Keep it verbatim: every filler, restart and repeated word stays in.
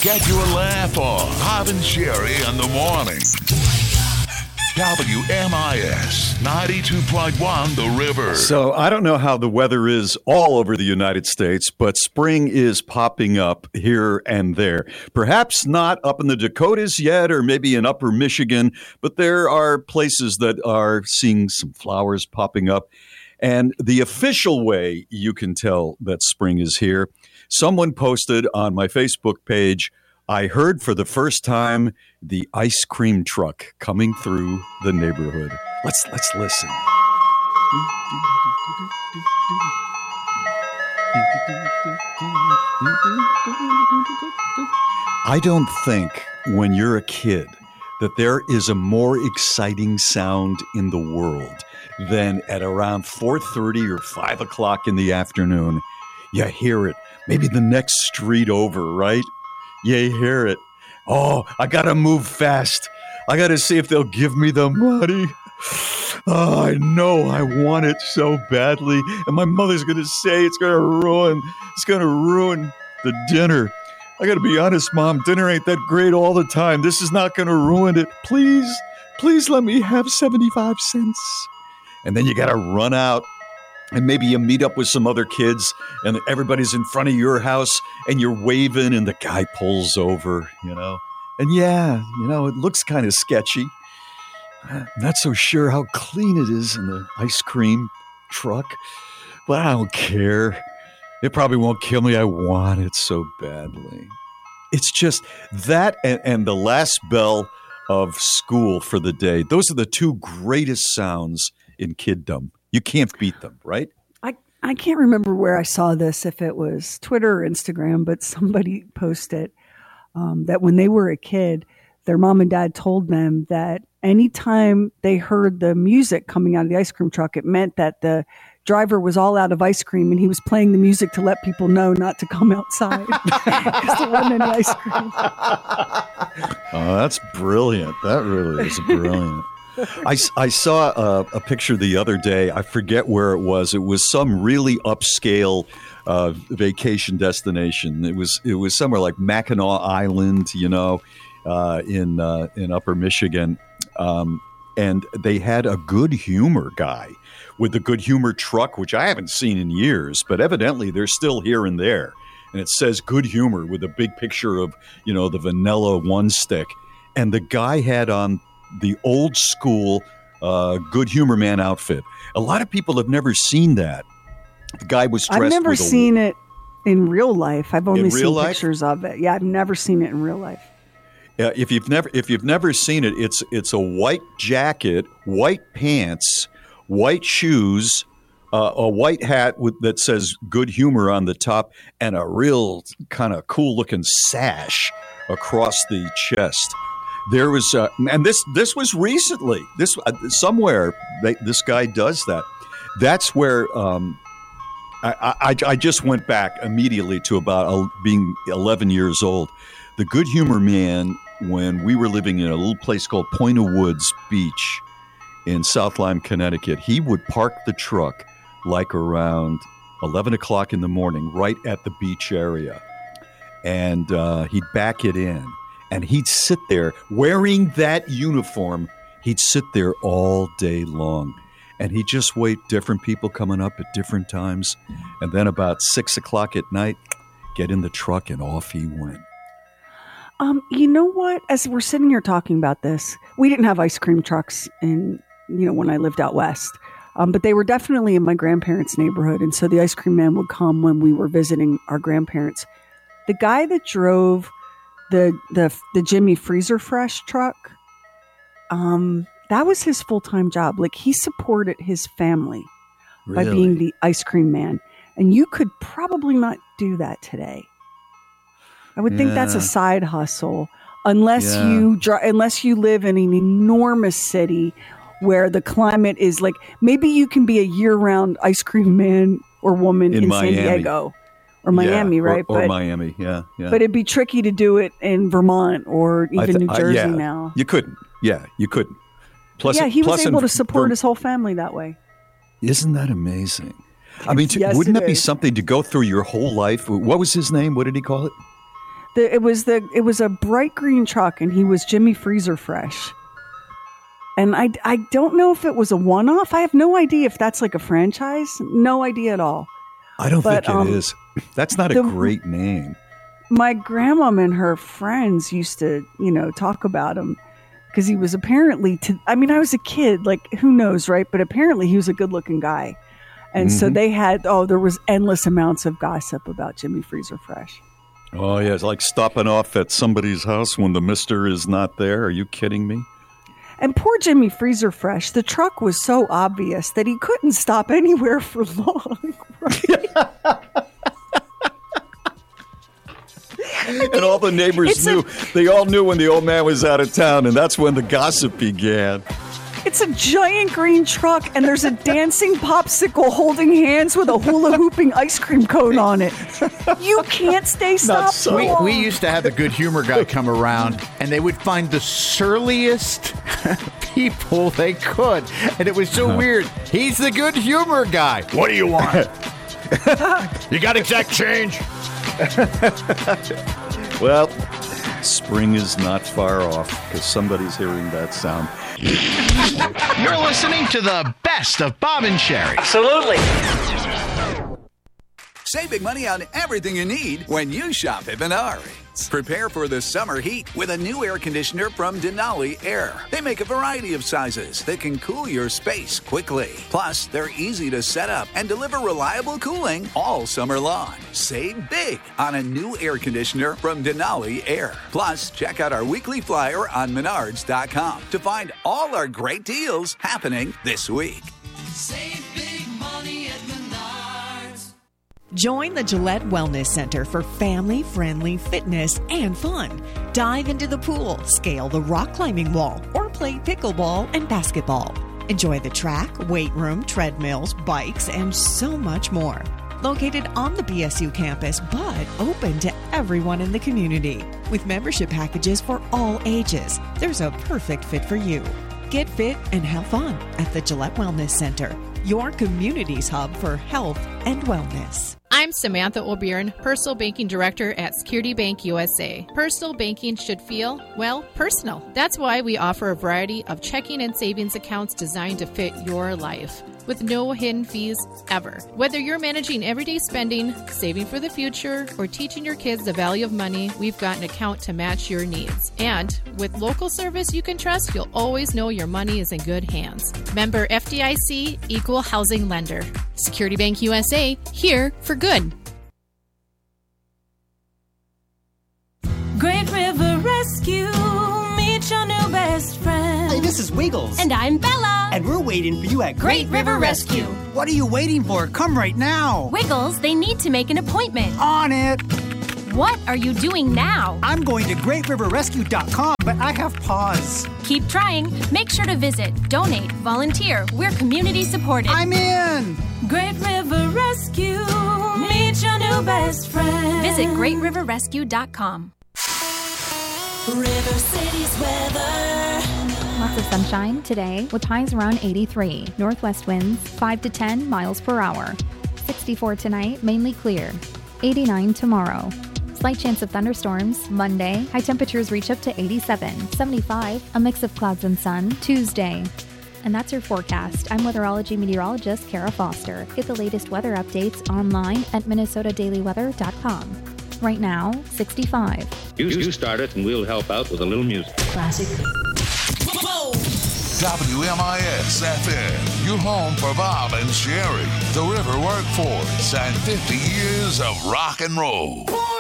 Get your laugh on. Bob and Sherry in the morning. W M I S ninety-two point one The River. So I don't know how the weather is all over the United States, but spring is popping up here and there. Perhaps not up in the Dakotas yet, or maybe in upper Michigan, but there are places that are seeing some flowers popping up. And the official way you can tell that spring is here, someone posted on my Facebook page, I heard for the first time the ice cream truck coming through the neighborhood. Let's let's listen. I don't think when you're a kid that there is a more exciting sound in the world than at around four thirty or five o'clock in the afternoon. You hear it, maybe the next street over, right? You hear it. Oh, I got to move fast. I got to see if they'll give me the money. Oh, I know I want it so badly. And my mother's going to say it's going to ruin, it's going to ruin the dinner. I got to be honest, Mom, dinner ain't that great all the time. This is not going to ruin it. Please, please let me have seventy-five cents. And then you got to run out. And maybe you meet up with some other kids and everybody's in front of your house and you're waving and the guy pulls over, you know. And yeah, you know, it looks kind of sketchy. I'm not so sure how clean it is in the ice cream truck, but I don't care. It probably won't kill me. I want it so badly. It's just that and, and the last bell of school for the day. Those are the two greatest sounds in kiddom. You can't beat them, right? I, I can't remember where I saw this, if it was Twitter or Instagram, but somebody posted um, that when they were a kid, their mom and dad told them that anytime they heard the music coming out of the ice cream truck, it meant that the driver was all out of ice cream and he was playing the music to let people know not to come outside because there wasn't any ice cream. Oh, that's brilliant. That really is brilliant. I, I saw a, a picture the other day. I forget where it was. It was some really upscale uh, vacation destination. It was it was somewhere like Mackinac Island, you know, uh, in uh, in Upper Michigan, um, and they had a Good Humor guy with the Good Humor truck, which I haven't seen in years, but evidently they're still here and there. And it says Good Humor with a big picture of, you know, the vanilla one stick, and the guy had on the old school uh, Good Humor Man outfit. A lot of people have never seen that. The guy was dressed. I've never with seen a, it in real life. I've only seen life? pictures of it. Yeah, I've never seen it in real life. Uh, if you've never if you've never seen it, it's it's a white jacket, white pants, white shoes, uh, a white hat with, that says Good Humor on the top, and a real kind of cool looking sash across the chest. There was, uh, and this this was recently. This uh, somewhere they, this guy does that. That's where um, I, I I just went back immediately to about uh, being eleven years old. The Good Humor Man, when we were living in a little place called Point of Woods Beach in South Lyme, Connecticut, he would park the truck like around eleven o'clock in the morning, right at the beach area, and uh, he'd back it in. And he'd sit there wearing that uniform. He'd sit there all day long. And he'd just wait, different people coming up at different times. And then about six o'clock at night, get in the truck and off he went. Um, you know what? As we're sitting here talking about this, we didn't have ice cream trucks in, you know, when I lived out west. Um, but they were definitely in my grandparents' neighborhood. And so the ice cream man would come when we were visiting our grandparents. The guy that drove the the the Jimmy Freezer Fresh truck, um, that was his full-time job. Like, he supported his family Really? by being the ice cream man. And you could probably not do that today. I would think that's Yeah. a side hustle, unless Yeah. you dri- unless you live in an enormous city where the climate is like, maybe you can be a year-round ice cream man or woman In in, Miami. San Diego or Miami, Yeah, or- right? Or, but Miami, yeah, yeah. but it'd be tricky to do it in Vermont or I even th- New uh, Jersey yeah. now. You couldn't. Yeah, you couldn't. Plus, yeah, he was plus in able to support Ver- his whole family that way. Isn't that amazing? I mean, to, Yes, wouldn't it that be is. something to go through your whole life? What was his name? What did he call it? The, it was the it was a bright green truck, and he was Jimmy Freezer Fresh. And I, I don't know if it was a one-off. I have no idea if that's like a franchise. No idea at all. I don't but, think it um, is. That's not a the, great name. My grandmom and her friends used to, you know, talk about him because he was apparently, to, I mean, I was a kid, like, who knows, right? But apparently he was a good-looking guy. And mm-hmm. so they had, oh, there was endless amounts of gossip about Jimmy Freezer Fresh. Oh, yeah. It's like stopping off at somebody's house when the mister is not there. Are you kidding me? And poor Jimmy Freezer Fresh, the truck was so obvious that he couldn't stop anywhere for long. Right? And all the neighbors knew. A, they all knew when the old man was out of town, and that's when the gossip began. It's a giant green truck, and there's a dancing popsicle holding hands with a hula hooping ice cream cone on it. You can't stay stopped so we, long. we used to have the good humor guy come around, and they would find the surliest people they could. And it was so weird. He's the good humor guy. What do you want? You got exact change? Well, spring is not far off because somebody's hearing that sound. You're listening to the best of Bob and Sherry. Absolutely. Save big money on everything you need when you shop at Menards. Prepare for the summer heat with a new air conditioner from Denali Air. They make a variety of sizes that can cool your space quickly. Plus, they're easy to set up and deliver reliable cooling all summer long. Save big on a new air conditioner from Denali Air. Plus, check out our weekly flyer on menards dot com to find all our great deals happening this week. Save big money at Menards. Join the Gillette Wellness Center for family-friendly fitness and fun. Dive into the pool, scale the rock climbing wall, or play pickleball and basketball. Enjoy the track, weight room, treadmills, bikes, and so much more. Located on the B S U campus, but open to everyone in the community. With membership packages for all ages, there's a perfect fit for you. Get fit and have fun at the Gillette Wellness Center, your community's hub for health and wellness. I'm Samantha O'Byrne, Personal Banking Director at Security Bank U S A. Personal banking should feel, well, personal. That's why we offer a variety of checking and savings accounts designed to fit your life, with no hidden fees ever. Whether you're managing everyday spending, saving for the future, or teaching your kids the value of money, we've got an account to match your needs. And with local service you can trust, you'll always know your money is in good hands. Member F D I C, Equal Housing Lender. Security Bank U S A, here for good. Great River Rescue, meet your new best friend. Hey, this is Wiggles. And I'm Bella. And we're waiting for you at Great, Great River, River Rescue. Rescue. What are you waiting for? Come right now. Wiggles, they need to make an appointment. On it. What are you doing now? I'm going to great river rescue dot com, but I have pause. Keep trying. Make sure to visit, donate, volunteer. We're community supported. I'm in. Great River Rescue, meet your new best friend. Visit great river rescue dot com. River City's weather. Lots of sunshine today with highs around eighty-three. Northwest winds five to ten miles per hour. sixty-four tonight, mainly clear. eighty-nine tomorrow. Slight chance of thunderstorms. Monday, high temperatures reach up to eighty-seven. seventy-five, a mix of clouds and sun. Tuesday. And that's your forecast. I'm weatherology meteorologist Kara Foster. Get the latest weather updates online at minnesota daily weather dot com. Right now, sixty-five. You, you start it and we'll help out with a little music. Classic. W M I S F M, your home for Bob and Sherry, the River Workforce, and fifty years of rock and roll.